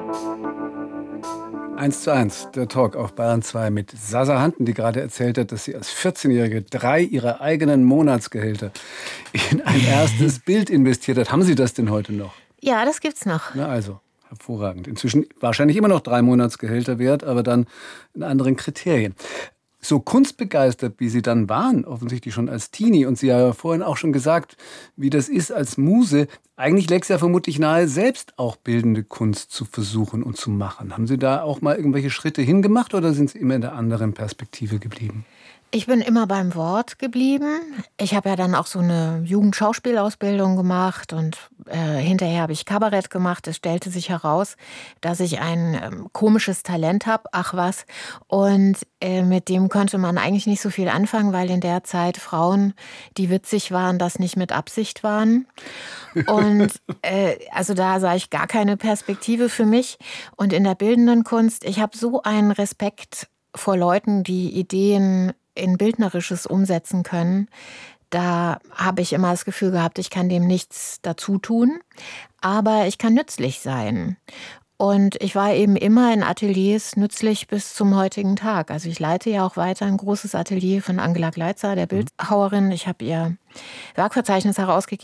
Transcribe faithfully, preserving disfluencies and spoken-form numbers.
Eins zu eins, der Talk auf Bayern zwei mit Sasa Hanten, die gerade erzählt hat, dass sie als vierzehnjährige drei ihrer eigenen Monatsgehälter in ein erstes Bild investiert hat. Haben Sie das denn heute noch? Ja, das gibt's noch. Na also, hervorragend. Inzwischen wahrscheinlich immer noch drei Monatsgehälter wert, aber dann in anderen Kriterien. So kunstbegeistert, wie Sie dann waren, offensichtlich schon als Teenie, und Sie haben ja vorhin auch schon gesagt, wie das ist als Muse, eigentlich läge es ja vermutlich nahe, selbst auch bildende Kunst zu versuchen und zu machen. Haben Sie da auch mal irgendwelche Schritte hingemacht oder sind Sie immer in der anderen Perspektive geblieben? Ich bin immer beim Wort geblieben. Ich habe ja dann auch so eine Jugendschauspielausbildung gemacht und äh, hinterher habe ich Kabarett gemacht. Es stellte sich heraus, dass ich ein ähm, komisches Talent habe, ach was. Und äh, mit dem konnte man eigentlich nicht so viel anfangen, weil in der Zeit Frauen, die witzig waren, das nicht mit Absicht waren. Und äh, also da sah ich gar keine Perspektive für mich. Und in der bildenden Kunst, ich habe so einen Respekt vor Leuten, die Ideen in Bildnerisches umsetzen können. Da habe ich immer das Gefühl gehabt, ich kann dem nichts dazu tun, aber ich kann nützlich sein. Und ich war eben immer in Ateliers nützlich bis zum heutigen Tag. Also ich leite ja auch weiter ein großes Atelier von Angela Gleitzer, der Bildhauerin. Ich habe ihr Werkverzeichnis herausgegeben.